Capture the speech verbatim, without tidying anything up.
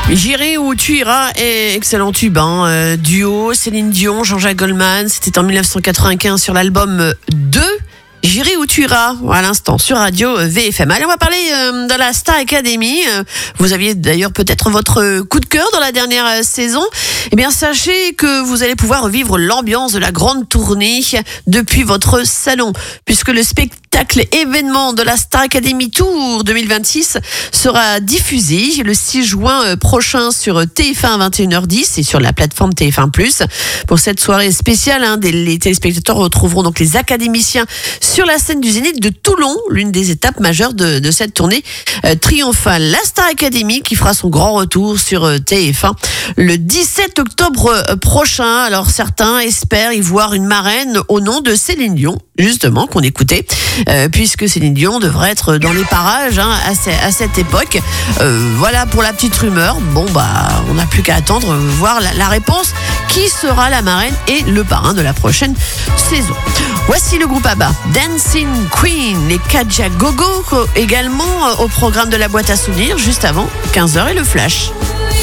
J'irai où tu iras, et excellent tube, hein. Euh, duo, Céline Dion, Jean-Jacques Goldman, c'était en dix-neuf cent quatre-vingt-quinze sur l'album deux. J'irai où tu iras, à l'instant, sur Radio V F M. Allez, on va parler euh, de la Star Academy. Euh, vous aviez d'ailleurs peut-être votre coup de cœur dans la dernière euh, saison. Eh bien, sachez que vous allez pouvoir vivre l'ambiance de la grande tournée depuis votre salon, puisque le spectacle événement de la Star Academy Tour deux mille vingt-six sera diffusé le six juin prochain sur T F un à vingt et une heures dix et sur la plateforme T F un plus. Pour cette soirée spéciale, hein, des, les téléspectateurs retrouveront donc les académiciens sur la scène du Zénith de Toulon, l'une des étapes majeures de, de cette tournée euh, triomphale. La Star Academy qui fera son grand retour sur euh, T F un le dix-sept octobre euh, prochain. Alors certains espèrent y voir une marraine au nom de Céline Dion, justement, qu'on écoutait, euh, puisque Céline Dion devrait être dans les parages hein, à, ce, à cette époque. Euh, voilà pour la petite rumeur. Bon, bah, on n'a plus qu'à attendre, euh, voir la, la réponse. Qui sera la marraine et le parrain de la prochaine saison? Voici le groupe ABBA, Dancing Queen, les Kajagogo, également au programme de la boîte à souvenirs, juste avant quinze heures et le flash.